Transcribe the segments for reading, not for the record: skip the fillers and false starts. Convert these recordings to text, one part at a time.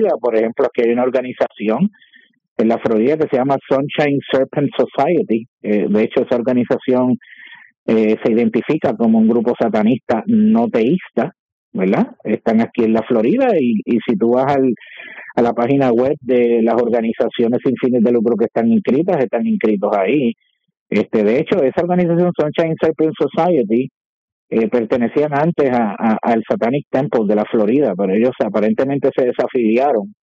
Florida, por ejemplo, aquí hay una organización en la Florida que se llama Sunshine Serpent Society. De hecho, esa organización se identifica como un grupo satanista no teísta, ¿verdad? Están aquí en la Florida y si tú vas a la página web de las organizaciones sin fines de lucro que están inscritos ahí. De hecho, esa organización Sunshine Serpent Society pertenecían antes al Satanic Temple de la Florida, pero ellos aparentemente se desafiliaron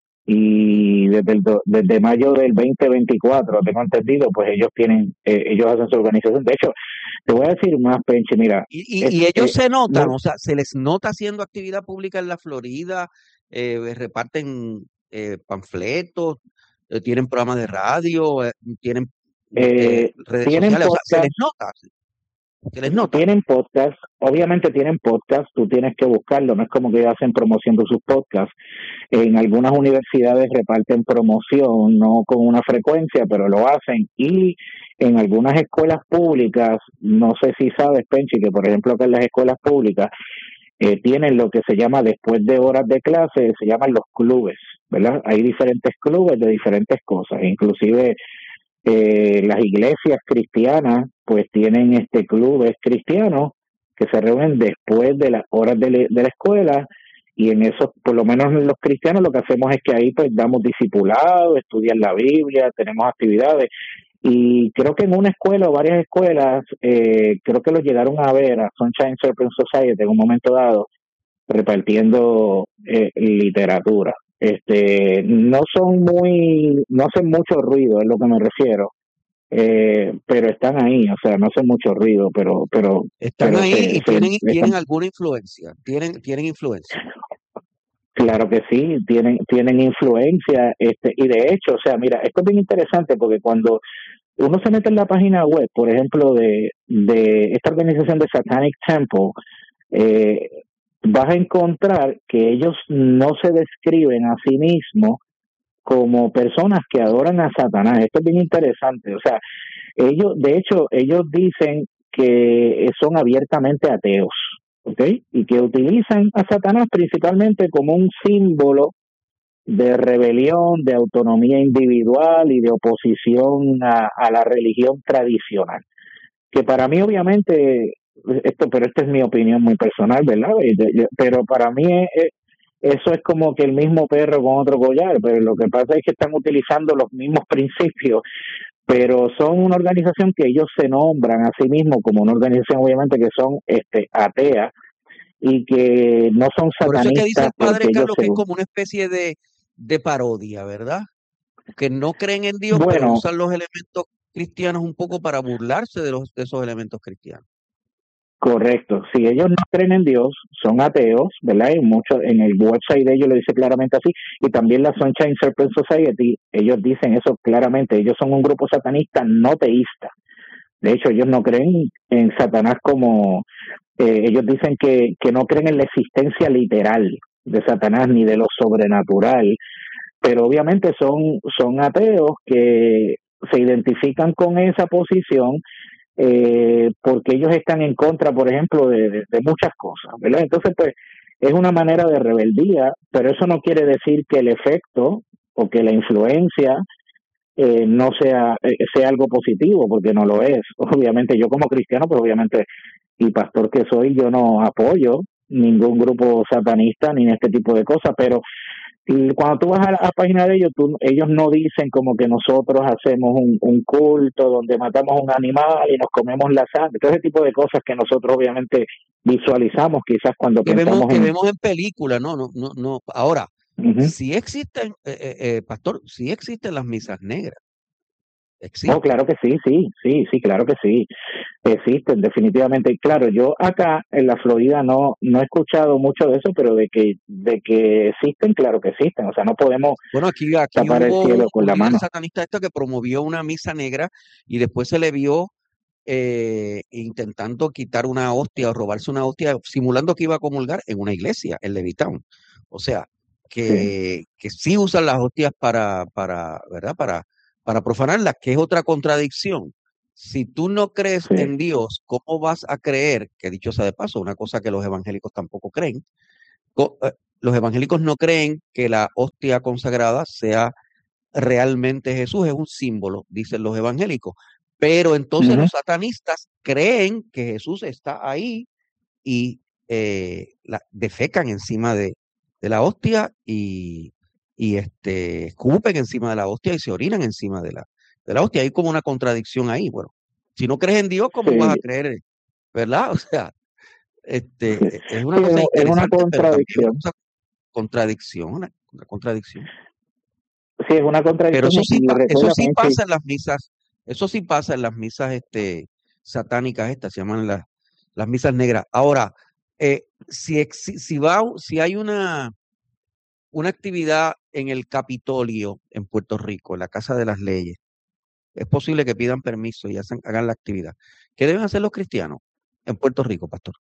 y desde mayo del 2024, tengo entendido, pues ellos hacen su organización. De hecho, te voy a decir más, Penchi, mira. Y ellos se notan, o sea, se les nota haciendo actividad pública en la Florida, reparten panfletos, tienen programas de radio, tienen redes sociales, o sea, se les nota. Tienen podcast, obviamente tienen podcast, tú tienes que buscarlo, no es como que hacen promoción de sus podcasts. En algunas universidades reparten promoción, no con una frecuencia, pero lo hacen. Y en algunas escuelas públicas, no sé si sabes, Penchi, que por ejemplo acá en las escuelas públicas tienen lo que se llama después de horas de clase, se llaman los clubes, ¿verdad? Hay diferentes clubes de diferentes cosas, inclusive las iglesias cristianas pues tienen clubes cristianos que se reúnen después de las horas de la escuela, y en eso, por lo menos los cristianos, lo que hacemos es que ahí pues damos discipulado, estudian la Biblia, tenemos actividades, y creo que en una escuela o varias escuelas, creo que los llegaron a ver a Sunshine Serpent Society en un momento dado repartiendo literatura. No hacen mucho ruido, es lo que me refiero, pero están ahí, o sea, no hacen mucho ruido, pero están ahí y tienen alguna influencia, tienen influencia. Claro que sí, tienen influencia, y de hecho, o sea, mira, esto es bien interesante porque cuando uno se mete en la página web, por ejemplo, de esta organización de Satanic Temple, vas a encontrar que ellos no se describen a sí mismos como personas que adoran a Satanás. Esto es bien interesante. O sea, ellos dicen que son abiertamente ateos, ¿ok? Y que utilizan a Satanás principalmente como un símbolo de rebelión, de autonomía individual y de oposición a la religión tradicional. Que para mí, obviamente, pero esta es mi opinión muy personal, ¿verdad? Pero para mí eso es como que el mismo perro con otro collar, pero lo que pasa es que están utilizando los mismos principios, pero son una organización que ellos se nombran a sí mismos como una organización, obviamente, que son ateas y que no son satanistas. Por eso es que dice el padre Carlos que es como una especie de parodia, ¿verdad? Que no creen en Dios, pero usan los elementos cristianos un poco para burlarse de esos elementos cristianos. Correcto. Si ellos no creen en Dios, son ateos, ¿verdad? En el website de ellos lo dice claramente así, y también la Sunshine Serpent Society, ellos dicen eso claramente, ellos son un grupo satanista no teísta. De hecho, ellos no creen en Satanás como, ellos dicen que no creen en la existencia literal de Satanás ni de lo sobrenatural, pero obviamente son ateos que se identifican con esa posición porque ellos están en contra, por ejemplo, de muchas cosas, ¿verdad? Entonces, pues, es una manera de rebeldía, pero eso no quiere decir que el efecto o que la influencia no sea algo positivo, porque no lo es. Obviamente, yo como cristiano, pues obviamente, y pastor que soy, yo no apoyo ningún grupo satanista ni este tipo de cosas, pero cuando tú vas a la página de ellos, ellos no dicen como que nosotros hacemos un culto donde matamos un animal y nos comemos la sangre, todo ese tipo de cosas que nosotros obviamente visualizamos quizás cuando pensamos vemos en películas, no. Ahora, sí existen, pastor, sí existen las misas negras. Oh, claro que sí, claro que sí. Existen, definitivamente. Claro, yo acá en la Florida no he escuchado mucho de eso, pero de que existen, claro que existen. O sea, no podemos tapar el cielo con la mano. Un satanista que promovió una misa negra y después se le vio intentando quitar una hostia o robarse una hostia, simulando que iba a comulgar en una iglesia, en Levittown. O sea, que sí usan las hostias ¿verdad? Para profanarlas, que es otra contradicción. Si tú no crees en Dios, ¿cómo vas a creer, que dicho sea de paso, una cosa que los evangélicos tampoco creen, los evangélicos no creen que la hostia consagrada sea realmente Jesús, es un símbolo, dicen los evangélicos. Pero entonces Ujú. los satanistas creen que Jesús está ahí y defecan encima de la hostia y escupen encima de la hostia y se orinan encima de la hostia. Hay como una contradicción ahí. Bueno, si no crees en Dios, ¿cómo vas a Sí, creer? ¿Verdad? O sea, sí, es una sí, cosa es una interesante, pero también una contradicción. cosa contradicción, una contradicción. Sí, es una Pero contradicción eso recuerda, sí Menchi, pasa en las misas, eso sí pasa en las misas satánicas estas, se llaman las misas negras. Ahora, si hay una actividad en el Capitolio en Puerto Rico, en la Casa de las Leyes, es posible que pidan permiso y hagan la actividad. ¿Qué deben hacer los cristianos en Puerto Rico, pastor?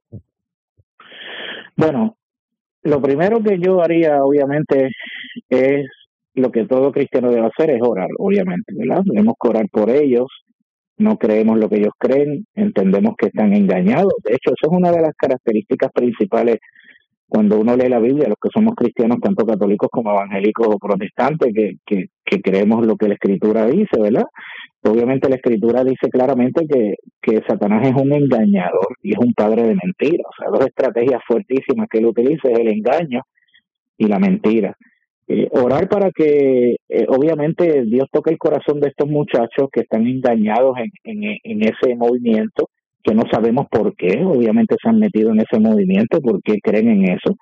bueno, lo primero que yo haría, obviamente, es lo que todo cristiano debe hacer, es orar, obviamente, ¿verdad? Debemos orar por ellos, no creemos lo que ellos creen, entendemos que están engañados. De hecho, eso es una de las características principales cuando uno lee la Biblia, los que somos cristianos, tanto católicos como evangélicos o protestantes, que creemos lo que la Escritura dice, ¿verdad? Obviamente la Escritura dice claramente que Satanás es un engañador y es un padre de mentiras. O sea, dos estrategias fuertísimas que él utiliza es el engaño y la mentira. Orar para que, obviamente, Dios toque el corazón de estos muchachos que están engañados en ese movimiento, que no sabemos por qué, obviamente se han metido en ese movimiento, por qué creen en eso.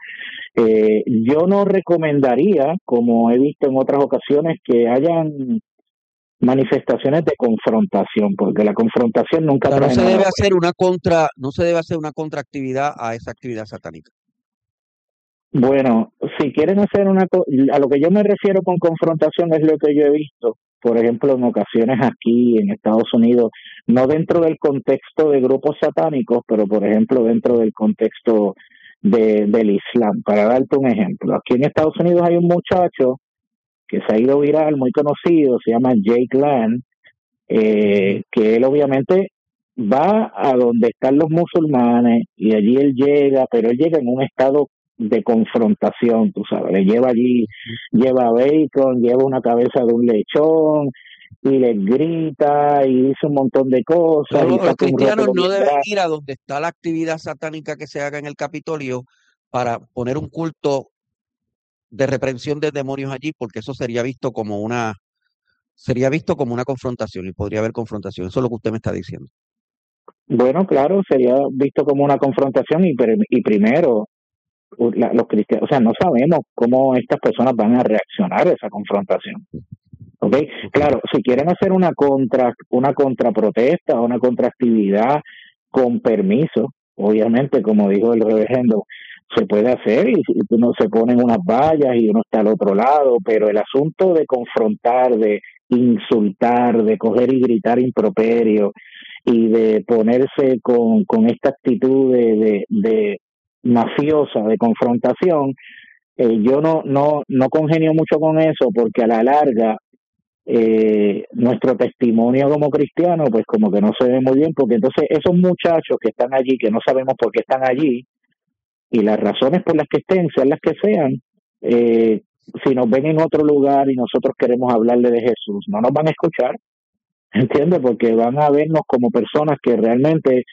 Yo no recomendaría, como he visto en otras ocasiones, que hayan manifestaciones de confrontación, porque la confrontación O nunca sea, no trae se nada debe bueno. hacer no se debe hacer una contraactividad a esa actividad satánica. Bueno, si quieren hacer a lo que yo me refiero con confrontación es lo que yo he visto, por ejemplo, en ocasiones aquí en Estados Unidos, no dentro del contexto de grupos satánicos, pero por ejemplo dentro del contexto del Islam. Para darte un ejemplo, aquí en Estados Unidos hay un muchacho que se ha ido viral, muy conocido, se llama Jake Land, Ujú. que él obviamente va a donde están los musulmanes y allí él llega, pero él llega en un estado de confrontación, tú sabes, le lleva allí, lleva bacon, lleva una cabeza de un lechón y le grita y dice un montón de cosas y Los saca un cristianos rótulo no bien deben grande. ir a donde está la actividad satánica que se haga en el Capitolio para poner un culto de reprensión de demonios allí, porque eso sería visto como una confrontación y podría haber confrontación. Eso es lo que usted me está diciendo. Bueno, claro, sería visto como una confrontación y primero los cristianos, o sea, no sabemos cómo estas personas van a reaccionar a esa confrontación. ¿Ok? Ok. Claro, si quieren hacer una contraprotesta o una contraactividad con permiso, obviamente, como dijo el reverendo, se puede hacer y uno se ponen unas vallas y uno está al otro lado, pero el asunto de confrontar, de insultar, de coger y gritar improperio y de ponerse con esta actitud de mafiosa, de confrontación, yo no congenio mucho con eso porque a la larga nuestro testimonio como cristiano pues como que no se ve muy bien porque entonces esos muchachos que están allí que no sabemos por qué están allí y las razones por las que estén sean las que sean, eh, si nos ven en otro lugar y nosotros queremos hablarle de Jesús no nos van a escuchar. ¿Entiendes? Porque van a vernos como personas que realmente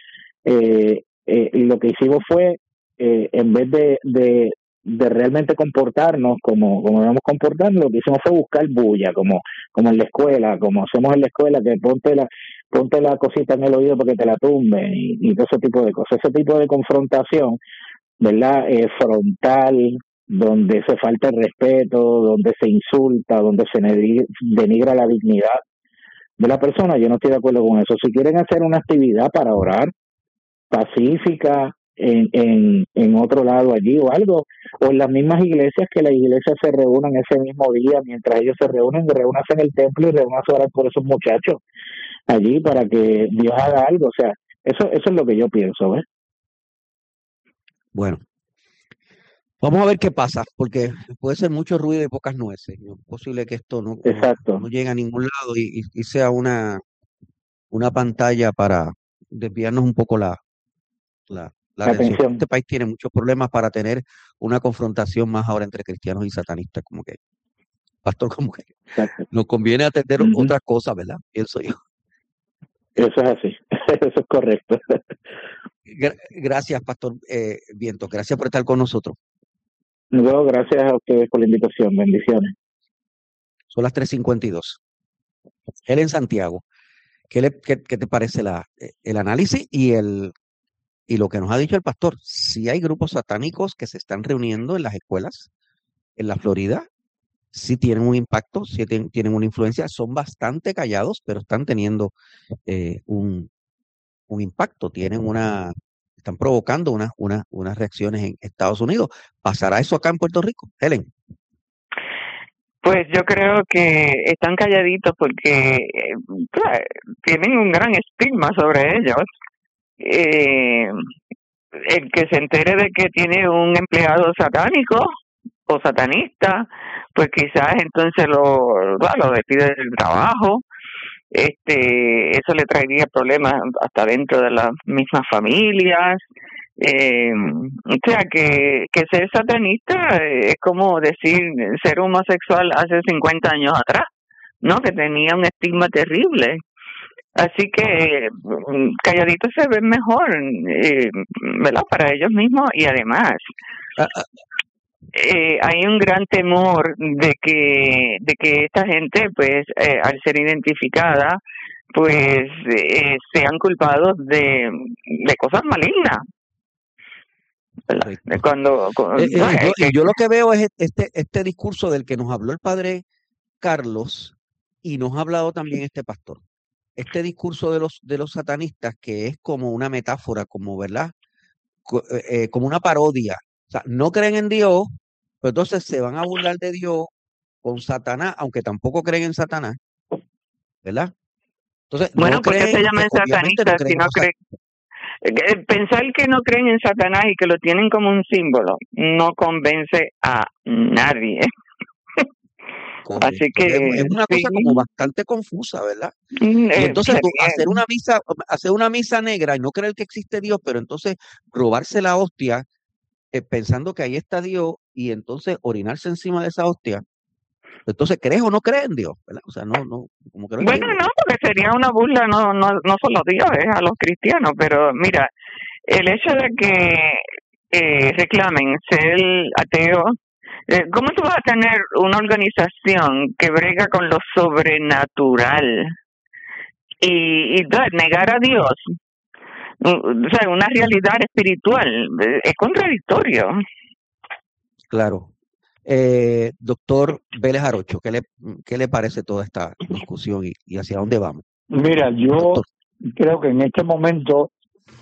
lo que hicimos fue, en vez de realmente comportarnos como debemos comportarnos, lo que hicimos fue buscar bulla, como en la escuela, como hacemos en la escuela, que ponte la cosita en el oído para que te la tumben y todo ese tipo de cosas. Ese tipo de confrontación, ¿verdad? Frontal, donde se falta el respeto, donde se insulta, donde se denigra la dignidad de la persona, yo no estoy de acuerdo con eso. Si quieren hacer una actividad para orar pacífica en otro lado allí o algo, o en las mismas iglesias, que las iglesias se reúnan ese mismo día, mientras ellos se reúnanse en el templo y reúnanse a orar por esos muchachos allí para que Dios haga algo. O sea, eso es lo que yo pienso, ¿ves? Bueno, vamos a ver qué pasa, porque puede ser mucho ruido y pocas nueces. Es posible que esto no Exacto. llegue a ningún lado y sea una pantalla para desviarnos un poco la la atención. Este país tiene muchos problemas para tener una confrontación más ahora entre cristianos y satanistas, como que, pastor, como que nos conviene atender otras cosas, ¿verdad? Pienso yo. Eso es así, eso es correcto. Gracias, pastor Vientos, gracias por estar con nosotros. No, gracias a ustedes por la invitación, bendiciones. Son las 3:52. Él en Santiago, ¿qué te parece el análisis y lo que nos ha dicho el pastor? Si hay grupos satánicos que se están reuniendo en las escuelas en la Florida, sí tienen un impacto, sí tienen una influencia, son bastante callados, pero están teniendo un impacto, están provocando unas reacciones en Estados Unidos. ¿Pasará eso acá en Puerto Rico? Helen. Pues yo creo que están calladitos porque tienen un gran estigma sobre ellos. El que se entere de que tiene un empleado satánico o satanista, pues quizás entonces lo despide del trabajo. Eso le traería problemas hasta dentro de las mismas familias. O sea que ser satanista es como decir ser homosexual hace 50 años atrás, ¿no? Que tenía un estigma terrible. Así que calladitos se ven mejor, ¿verdad? Para ellos mismos, y además hay un gran temor de que esta gente, pues, al ser identificada, pues, sean culpados de cosas malignas. Yo lo que veo es este discurso del que nos habló el padre Carlos y nos ha hablado también este pastor. Este discurso de los satanistas, que es como una metáfora, como, ¿verdad? Como una parodia. O sea, no creen en Dios, pero entonces se van a burlar de Dios con Satanás, aunque tampoco creen en Satanás, ¿verdad? Entonces, bueno, no ¿por qué se llaman satanistas si no creen? Pensar que no creen en Satanás y que lo tienen como un símbolo no convence a nadie. Así que es una cosa como bastante confusa, ¿verdad? Y entonces hacer una misa negra y no creer que existe Dios, pero entonces robarse la hostia pensando que ahí está Dios y entonces orinarse encima de esa hostia. Entonces, ¿crees o no crees en Dios? ¿Verdad? O sea, no, como que no bueno, no, porque sería una burla no solo a Dios, a los cristianos, pero mira, el hecho de que reclamen ser ateo, ¿cómo tú vas a tener una organización que brega con lo sobrenatural y negar a Dios? O sea, una realidad espiritual es contradictorio. Claro. Doctor Vélez Arocho, ¿qué le parece toda esta discusión y hacia dónde vamos? Mira, yo creo que en este momento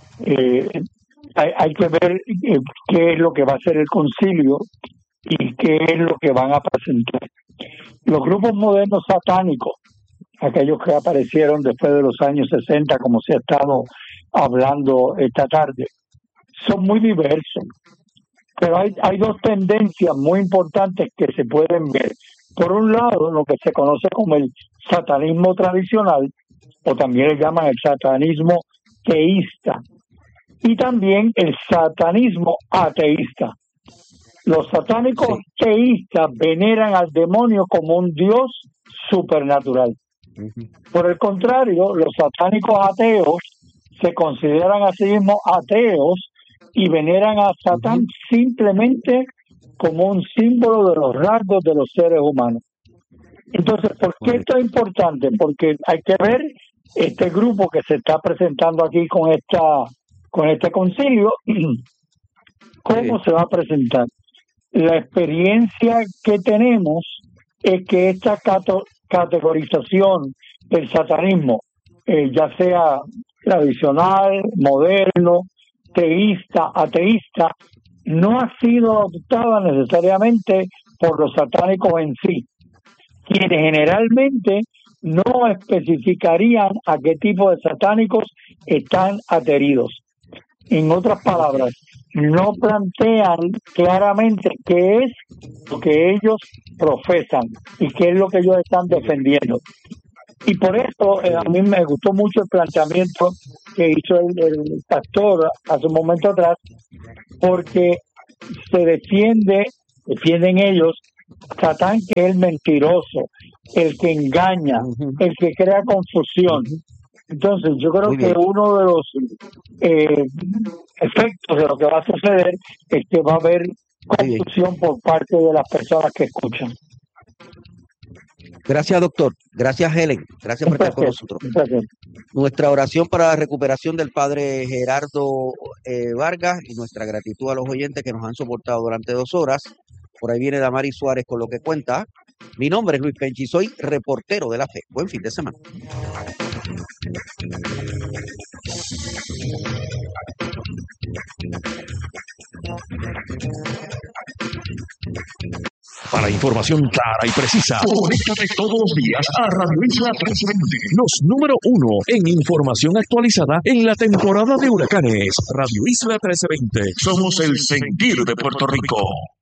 hay que ver qué es lo que va a hacer el concilio y qué es lo que van a presentar. Los grupos modernos satánicos, aquellos que aparecieron después de los años 60, como se ha estado hablando esta tarde, son muy diversos. Pero hay dos tendencias muy importantes que se pueden ver. Por un lado, lo que se conoce como el satanismo tradicional, o también le llaman el satanismo teísta, y también el satanismo ateísta. Los satánicos teístas veneran al demonio como un dios supernatural. Por el contrario, los satánicos ateos se consideran a sí mismos ateos y veneran a Satán simplemente como un símbolo de los rasgos de los seres humanos. Entonces, ¿por qué esto es importante? Porque hay que ver este grupo que se está presentando aquí con este concilio, cómo se va a presentar. La experiencia que tenemos es que esta categorización del satanismo, ya sea tradicional, moderno, teísta, ateísta, no ha sido adoptada necesariamente por los satánicos en sí, quienes generalmente no especificarían a qué tipo de satánicos están adheridos. En otras palabras, no plantean claramente qué es lo que ellos profesan y qué es lo que ellos están defendiendo. Y por eso a mí me gustó mucho el planteamiento que hizo el pastor hace un momento atrás, porque se defienden ellos Satán, que es el mentiroso, el que engaña, el que crea confusión. Entonces yo creo que uno de los efectos de lo que va a suceder es que va a haber confusión por parte de las personas que escuchan. Gracias, doctor. Gracias, Helen. Gracias por estar con nosotros. Nuestra oración para la recuperación del padre Gerardo Vargas y nuestra gratitud a los oyentes que nos han soportado durante 2 horas. Por ahí viene Damaris Suárez con lo que cuenta. Mi nombre es Luis Penchi, soy reportero de la fe. Buen fin de semana. Para información clara y precisa, conéctate todos los días a Radio Isla 1320, los número 1 en información actualizada en la temporada de huracanes. Radio Isla 1320, somos el sentir de Puerto Rico.